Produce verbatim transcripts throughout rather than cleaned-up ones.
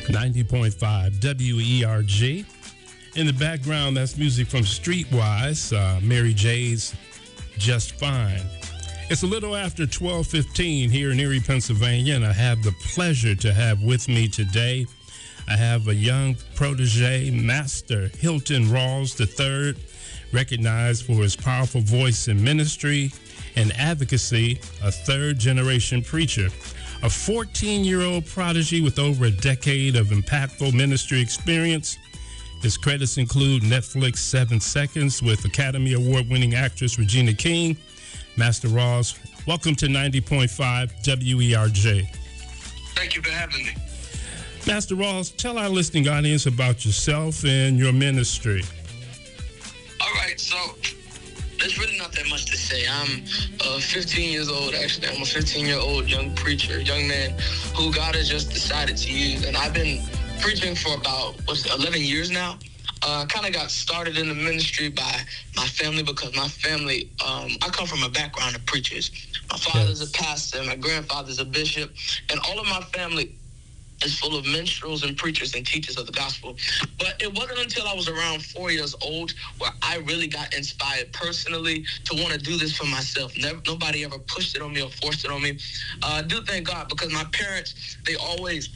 ninety point five W E R G. In the background, that's music from Streetwise, uh, Mary J's Just Fine. It's a little after twelve fifteen here in Erie, Pennsylvania, and I have the pleasure to have with me today, I have a young protege, Master Hilton Rawls the third, recognized for his powerful voice in ministry and advocacy, a third-generation preacher. A fourteen-year-old prodigy with over a decade of impactful ministry experience. His credits include Netflix Seven Seconds with Academy Award-winning actress Regina King. Master Rawls, welcome to ninety point five W E R J. Thank you for having me. Master Rawls, tell our listening audience about yourself and your ministry. All right, so there's really not that much to say. I'm uh, fifteen years old, actually. I'm a fifteen-year-old young preacher, young man who God has just decided to use. And I've been preaching for about, what's it, eleven years now. I uh, kind of got started in the ministry by my family because my family, um, I come from a background of preachers. My father's yes. a pastor, my grandfather's a bishop, and all of my family is full of minstrels and preachers and teachers of the gospel. But it wasn't until I was around four years old where I really got inspired personally to want to do this for myself. Never, nobody ever pushed it on me or forced it on me. Uh, I do thank God because my parents, they always,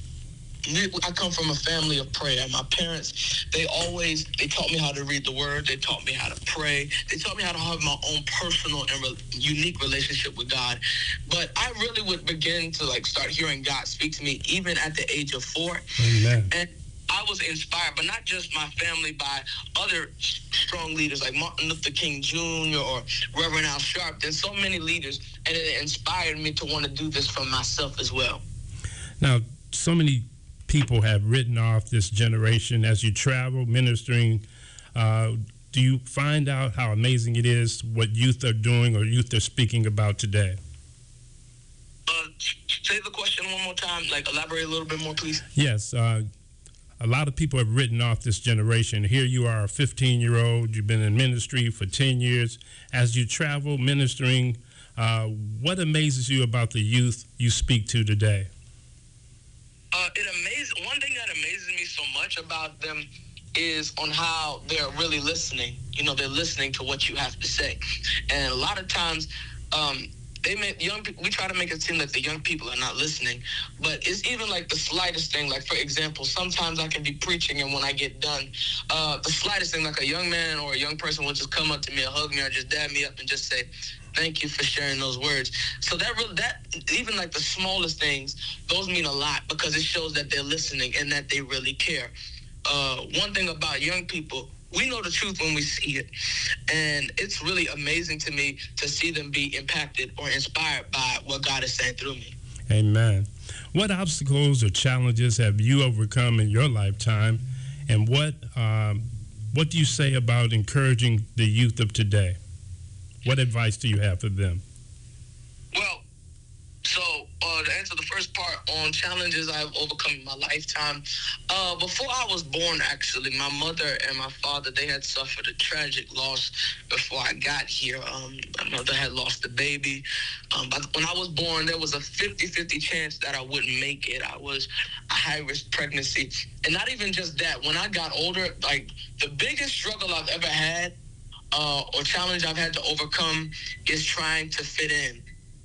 I come from a family of prayer. My parents, they always, they taught me how to read the word. They taught me how to pray. They taught me how to have my own personal and re- unique relationship with God. But I really would begin to like start hearing God speak to me even at the age of four. Amen. And I was inspired, but not just my family, by other strong leaders like Martin Luther King Junior or Reverend Al Sharpton. There's so many leaders, and it inspired me to want to do this for myself as well. Now, so many people have written off this generation as you travel ministering. Uh, do you find out how amazing it is what youth are doing or youth are speaking about today? Uh, say the question one more time, like elaborate a little bit more, please. Yes. Uh, a lot of people have written off this generation. Here you are, a fifteen-year-old. You've been in ministry for ten years. As you travel ministering, uh, what amazes you about the youth you speak to today? Uh, it amazes. One thing that amazes me so much about them is on how they're really listening. You know, they're listening to what you have to say, and a lot of times, um, they make young people. We try to make it seem like the young people are not listening, but it's even like the slightest thing. Like for example, sometimes I can be preaching, and when I get done, uh, the slightest thing, like a young man or a young person will just come up to me and hug me or just dab me up and just say, "Thank you for sharing those words." So that really, that even like the smallest things, those mean a lot because it shows that they're listening and that they really care. Uh, one thing about young people, we know the truth when we see it, and it's really amazing to me to see them be impacted or inspired by what God is saying through me. Amen. What obstacles or challenges have you overcome in your lifetime, and what um, what do you say about encouraging the youth of today? What advice do you have for them? Well, so uh, to answer the first part on challenges I've overcome in my lifetime, uh, before I was born, actually, my mother and my father, they had suffered a tragic loss before I got here. Um, my mother had lost a baby. Um, but when I was born, there was a fifty-fifty chance that I wouldn't make it. I was a high-risk pregnancy. And not even just that. When I got older, like, the biggest struggle I've ever had Uh, or challenge I've had to overcome is trying to fit in.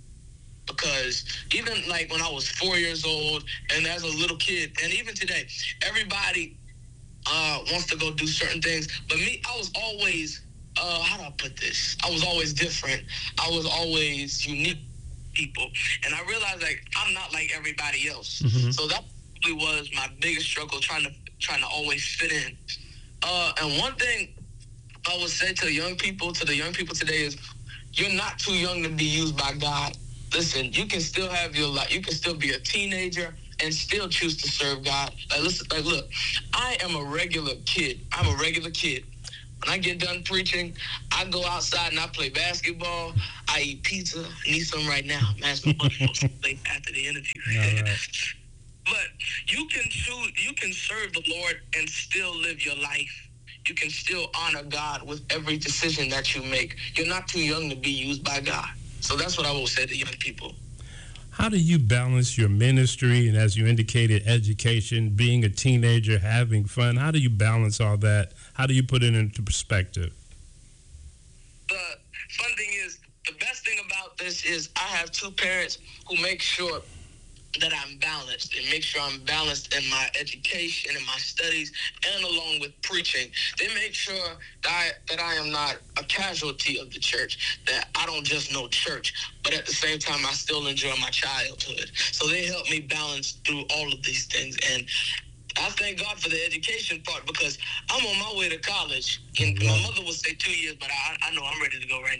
Because even like when I was four years old and as a little kid, and even today, everybody uh, wants to go do certain things. But me, I was always, uh, how do I put this? I was always different. I was always unique people. And I realized like I'm not like everybody else. Mm-hmm. So that probably was my biggest struggle, trying to trying to always fit in. Uh, and one thing I would say to young people, to the young people today is, you're not too young to be used by God. Listen, you can still have your life. You can still be a teenager and still choose to serve God. Like, listen, like, look, I am a regular kid. I'm a regular kid. When I get done preaching, I go outside and I play basketball. I eat pizza. I need some right now. Man, it's my wonderful late after the interview. Right. But you can choose. You can serve the Lord and still live your life. You can still honor God with every decision that you make. You're not too young to be used by God. So that's what I will say to young people. How do you balance your ministry and, as you indicated, education, being a teenager, having fun? How do you balance all that? How do you put it into perspective? The fun thing is, the best thing about this is I have two parents who make sure that I'm balanced and make sure I'm balanced in my education and my studies and along with preaching. They make sure that I, that I am not a casualty of the church, that I don't just know church, but at the same time, I still enjoy my childhood. So they help me balance through all of these things. And I thank God for the education part because I'm on my way to college. And my mother would say two years, but I, I know I'm ready to go right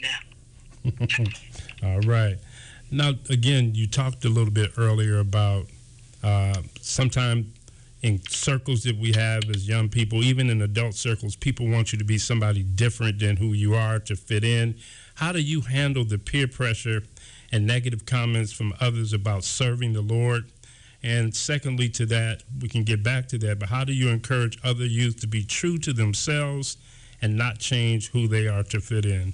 now. All right. Now, again, you talked a little bit earlier about uh, sometimes in circles that we have as young people, even in adult circles, people want you to be somebody different than who you are to fit in. How do you handle the peer pressure and negative comments from others about serving the Lord? And secondly to that, we can get back to that, but how do you encourage other youth to be true to themselves and not change who they are to fit in?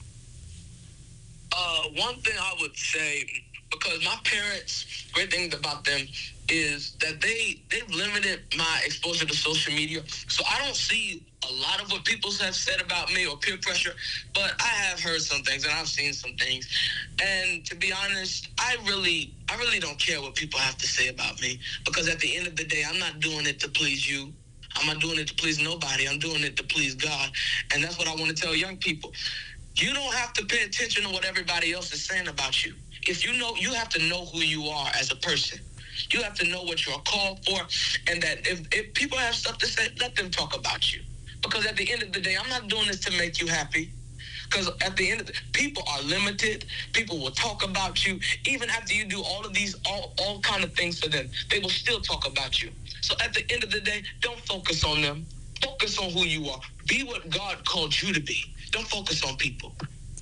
Uh, one thing I would say, because my parents, great thing about them is that they, they've limited my exposure to social media. So I don't see a lot of what people have said about me or peer pressure, but I have heard some things and I've seen some things. And to be honest, I really, I really don't care what people have to say about me, because at the end of the day, I'm not doing it to please you. I'm not doing it to please nobody. I'm doing it to please God. And that's what I want to tell young people. You don't have to pay attention to what everybody else is saying about you. If you know, you have to know who you are as a person. You have to know what you're called for, and that if, if people have stuff to say, let them talk about you. Because at the end of the day, I'm not doing this to make you happy. Because at the end of the people are limited. People will talk about you. Even after you do all of these, all, all kind of things for them, they will still talk about you. So at the end of the day, don't focus on them. Focus on who you are. Be what God called you to be. Don't focus on people.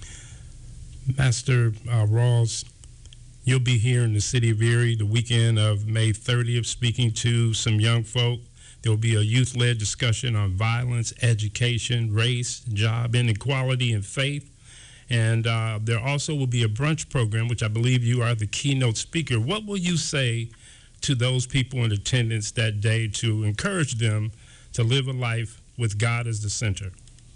Master uh, Rawls, you'll be here in the city of Erie the weekend of May thirtieth speaking to some young folk. There will be a youth-led discussion on violence, education, race, job inequality, and faith. And uh, there also will be a brunch program, which I believe you are the keynote speaker. What will you say to those people in attendance that day to encourage them to live a life with God as the center?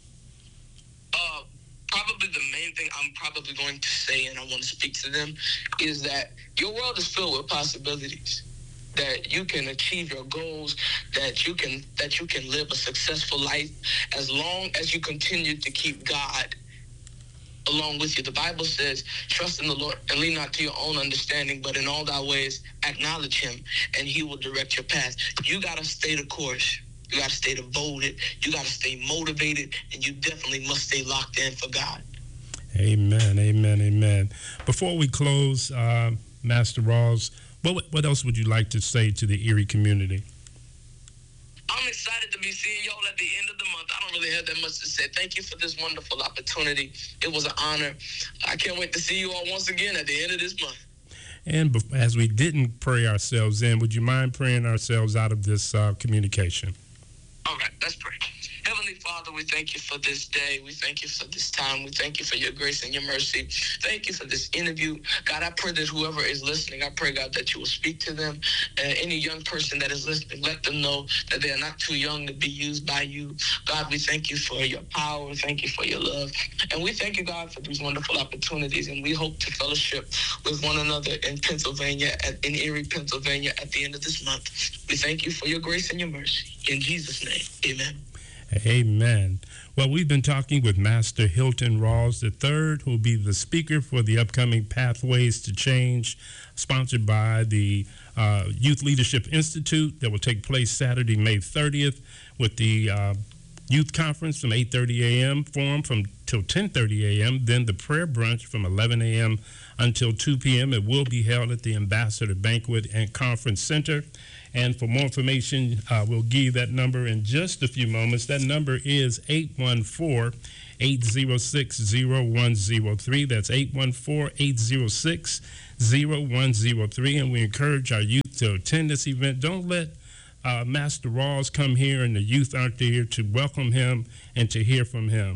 Uh, probably the main thing I'm probably going to say, and I want to speak to them, is that your world is filled with possibilities. That you can achieve your goals, that you can that you can live a successful life as long as you continue to keep God along with you. The Bible says, trust in the Lord and lean not to your own understanding, but in all thy ways acknowledge him, and he will direct your path. You got to stay the course. You got to stay devoted. You got to stay motivated, and you definitely must stay locked in for God. Amen, amen, amen. Before we close, uh, Master Rawls, what what else would you like to say to the Erie community? I'm excited to be seeing y'all at the end of the month. I don't really have that much to say. Thank you for this wonderful opportunity. It was an honor. I can't wait to see you all once again at the end of this month. And as we didn't pray ourselves in, would you mind praying ourselves out of this uh, communication? All right, let's pray. Heavenly Father, we thank you for this day. We thank you for this time. We thank you for your grace and your mercy. Thank you for this interview. God, I pray that whoever is listening, I pray, God, that you will speak to them. And any young person that is listening, let them know that they are not too young to be used by you. God, we thank you for your power. Thank you for your love. And we thank you, God, for these wonderful opportunities. And we hope to fellowship with one another in Pennsylvania, at, in Erie, Pennsylvania, at the end of this month. We thank you for your grace and your mercy. In Jesus' name, amen. Amen. Well, we've been talking with Master Hilton Rawls the third, who will be the speaker for the upcoming Pathways to Change, sponsored by the uh, Youth Leadership Institute, that will take place Saturday, May thirtieth, with the uh, youth conference from eight thirty a.m., forum from till ten thirty a.m., then the prayer brunch from eleven a.m. until two p.m. It will be held at the Ambassador Banquet and Conference Center. And for more information, uh, we'll give you that number in just a few moments. That number is eight one four, eight zero six, zero one zero three. That's eight one four, eight zero six, zero one zero three. And we encourage our youth to attend this event. Don't let uh, Master Rawls come here and the youth aren't there to welcome him and to hear from him.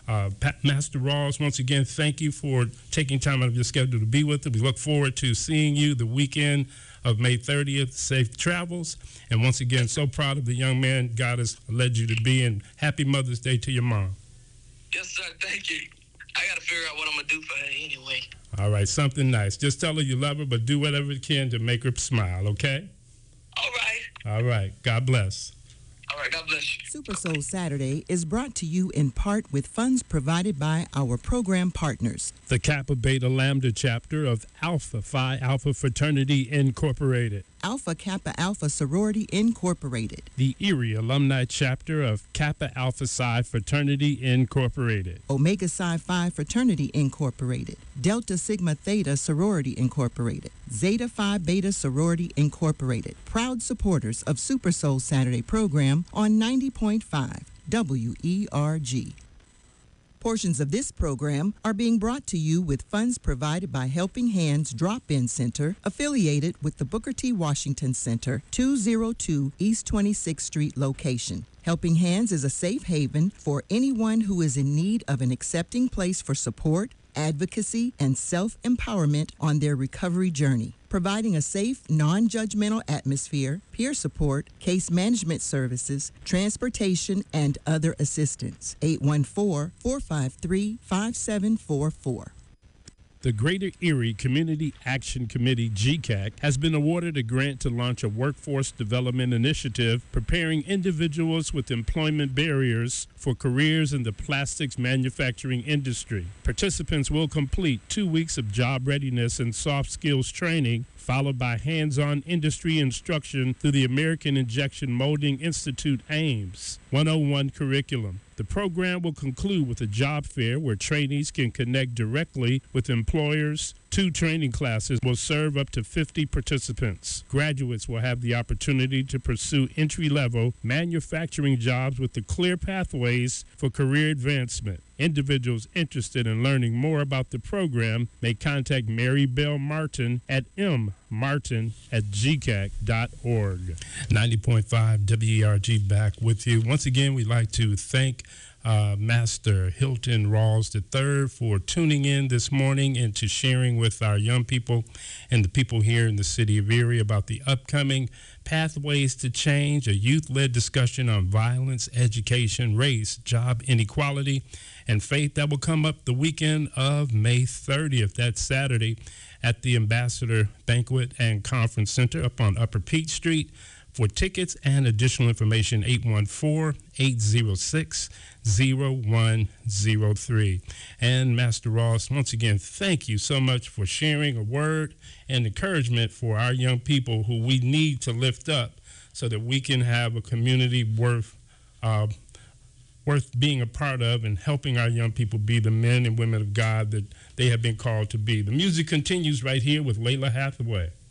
Uh, Pa- Master Rawls, once again, thank you for taking time out of your schedule to be with us. We look forward to seeing you the weekend of May thirtieth. Safe travels. And once again, so proud of the young man God has led you to be. And happy Mother's Day to your mom. Yes, sir. Thank you. I got to figure out what I'm going to do for her anyway. All right, something nice. Just tell her you love her, but do whatever you can to make her smile, okay? All right. All right. God bless. All right, God bless you. Super Soul Saturday is brought to you in part with funds provided by our program partners. The Kappa Beta Lambda chapter of Alpha Phi Alpha Fraternity Incorporated. Alpha Kappa Alpha Sorority Incorporated. The Erie Alumni chapter of Kappa Alpha Psi Fraternity Incorporated. Omega Psi Phi Fraternity Incorporated. Delta Sigma Theta Sorority Incorporated. Zeta Phi Beta Sorority Incorporated. Proud supporters of Super Soul Saturday program on ninety point five W E R G. Portions of this program are being brought to you with funds provided by Helping Hands Drop-In Center, affiliated with the Booker T. Washington Center, two oh two East twenty-sixth Street location. Helping Hands is a safe haven for anyone who is in need of an accepting place for support, advocacy, and self-empowerment on their recovery journey, providing a safe, non-judgmental atmosphere, peer support, case management services, transportation, and other assistance. eight one four, four five three, five seven four four. The Greater Erie Community Action Committee, G C A C, has been awarded a grant to launch a workforce development initiative preparing individuals with employment barriers for careers in the plastics manufacturing industry. Participants will complete two weeks of job readiness and soft skills training, followed by hands-on industry instruction through the American Injection Molding Institute AIMS one oh one curriculum. The program will conclude with a job fair where trainees can connect directly with employers. Two training classes will serve up to fifty participants. Graduates will have the opportunity to pursue entry-level manufacturing jobs with the clear pathways for career advancement. Individuals interested in learning more about the program may contact Mary Bell Martin at m martin at g c a c dot org. ninety point five W E R G back with you. Once again, we'd like to thank Uh, Master Hilton Rawls the third for tuning in this morning and to sharing with our young people and the people here in the city of Erie about the upcoming Pathways to Change, a youth-led discussion on violence, education, race, job inequality, and faith that will come up the weekend of May thirtieth. That's Saturday at the Ambassador Banquet and Conference Center up on Upper Peach Street. For tickets and additional information, eight one four, eight oh six, oh one oh three. And Master Ross, once again, thank you so much for sharing a word and encouragement for our young people who we need to lift up so that we can have a community worth uh, worth being a part of and helping our young people be the men and women of God that they have been called to be. The music continues right here with Layla Hathaway.